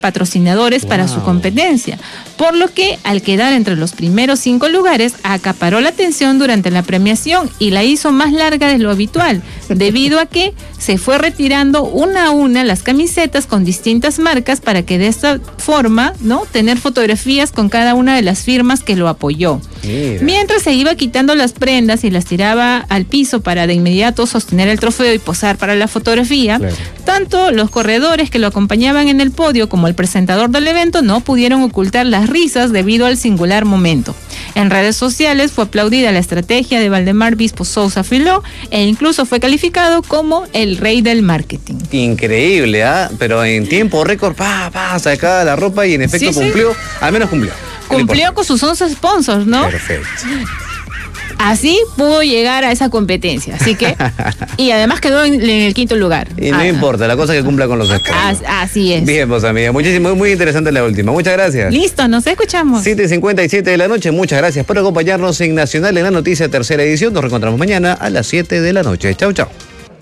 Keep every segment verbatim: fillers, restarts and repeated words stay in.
patrocinadores wow. para su competencia, por lo que al quedar entre los primeros cinco lugares acaparó la atención durante la premiación y la hizo más larga de lo habitual, debido a que se fue retirando una a una las camisetas con distintas marcas para que de esta forma, ¿no?, tener fotografías con cada una de las firmas que lo apoyó. Mira. Mientras se iba quitando las prendas y las tiraba al piso para de inmediato sostener el trofeo y posar para la fotografía, claro. tanto los corredores que lo acompañaban en el podio como el presentador del evento no pudieron ocultar las risas debido al singular momento. En redes sociales fue aplaudida la estrategia de Valdemar Bispo Sousa Filó e incluso fue calificado como el rey del marketing. Increíble, ¿ah? ¿eh? Pero en tiempo récord, pa, pa, sacaba la ropa y en efecto sí, cumplió, sí. al menos cumplió. Cumplió con sus once sponsors, ¿no? Perfecto. Así pudo llegar a esa competencia, así que, y además quedó en, en el quinto lugar. Y no ah, importa, la cosa es que cumpla con los sponsors. Así es. Bien, pues amiga, muchísimo, muy interesante la última. Muchas gracias. Listo, nos escuchamos. siete cincuenta y siete de la noche, muchas gracias por acompañarnos en Nacional en la Noticia, tercera edición. Nos reencontramos mañana a las siete de la noche. Chau, chau.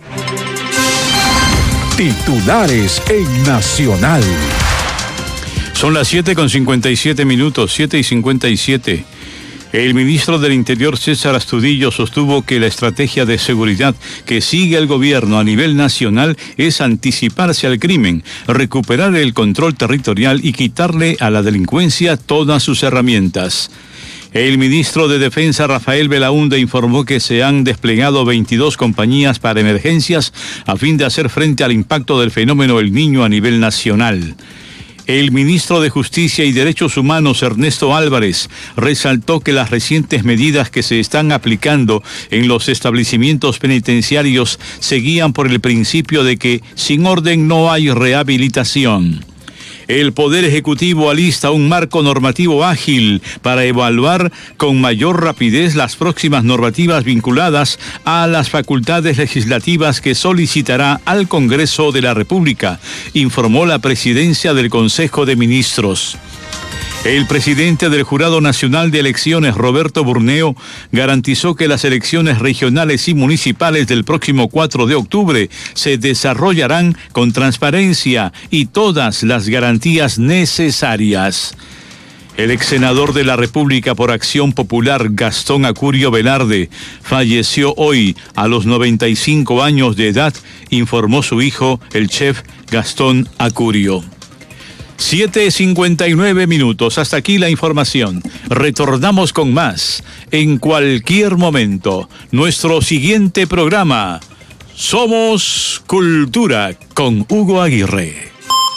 Titulares en Nacional. Son las siete con cincuenta y siete minutos, siete y cincuenta y siete. El ministro del Interior, César Astudillo, sostuvo que la estrategia de seguridad que sigue el gobierno a nivel nacional es anticiparse al crimen, recuperar el control territorial y quitarle a la delincuencia todas sus herramientas. El ministro de Defensa, Rafael Belaúnde, informó que se han desplegado veintidós compañías para emergencias a fin de hacer frente al impacto del fenómeno El Niño a nivel nacional. El ministro de Justicia y Derechos Humanos, Ernesto Álvarez, resaltó que las recientes medidas que se están aplicando en los establecimientos penitenciarios se guían por el principio de que sin orden no hay rehabilitación. El Poder Ejecutivo alista un marco normativo ágil para evaluar con mayor rapidez las próximas normativas vinculadas a las facultades legislativas que solicitará al Congreso de la República, informó la Presidencia del Consejo de Ministros. El presidente del Jurado Nacional de Elecciones, Roberto Burneo, garantizó que las elecciones regionales y municipales del próximo cuatro de octubre se desarrollarán con transparencia y todas las garantías necesarias. El ex senador de la República por Acción Popular, Gastón Acurio Velarde, falleció hoy a los noventa y cinco años de edad, informó su hijo, el chef Gastón Acurio. siete cincuenta y nueve minutos. Hasta aquí la información. Retornamos con más en cualquier momento. Nuestro siguiente programa, Somos Cultura, con Hugo Aguirre.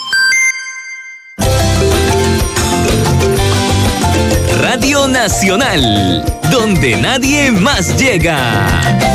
Radio Nacional, donde nadie más llega.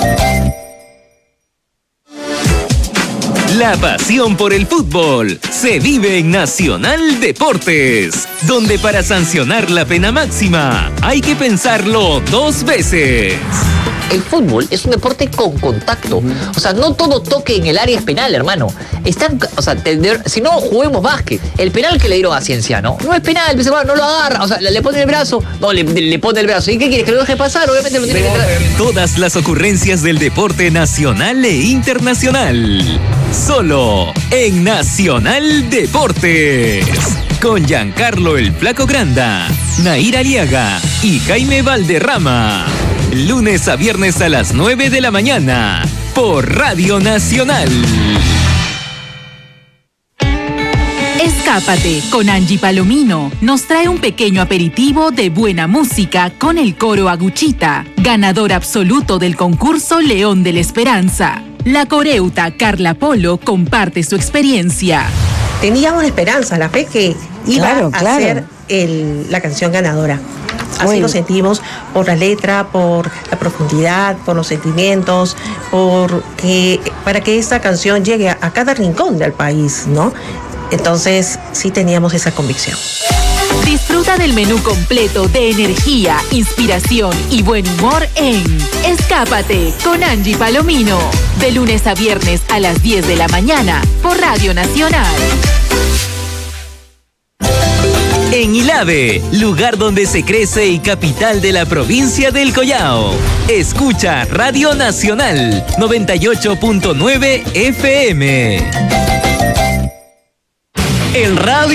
La pasión por el fútbol se vive en Nacional Deportes, donde para sancionar la pena máxima hay que pensarlo dos veces. El fútbol es un deporte con contacto. O sea, no todo toque en el área es penal, hermano. Están, o sea, te, si no, juguemos básquet. El penal que le dieron a Cienciano no es penal, no lo agarra. O sea, le pone el brazo, no, le, le pone el brazo. ¿Y qué quieres? ¿Que lo deje pasar? Obviamente lo tiene que entrar. Todas las ocurrencias del deporte nacional e internacional. Solo en Nacional Deportes. Con Giancarlo el Flaco Granda, Nair Aliaga y Jaime Valderrama. Lunes a viernes a las nueve de la mañana por Radio Nacional. Escápate con Angie Palomino. Nos trae un pequeño aperitivo de buena música con el coro Aguchita, ganador absoluto del concurso León de la Esperanza. La coreuta Carla Polo comparte su experiencia. Teníamos la esperanza, la fe que iba claro, a claro. ser el, la canción ganadora. Así bueno. lo sentimos por la letra, por la profundidad, por los sentimientos, por que, para que esta canción llegue a, a cada rincón del país, ¿no? Entonces, sí teníamos esa convicción. Disfruta del menú completo de energía, inspiración y buen humor en Escápate con Angie Palomino. De lunes a viernes a las diez de la mañana por Radio Nacional. En Ilave, lugar donde se crece y capital de la provincia del Collao. Escucha Radio Nacional noventa y ocho punto nueve F M. el radio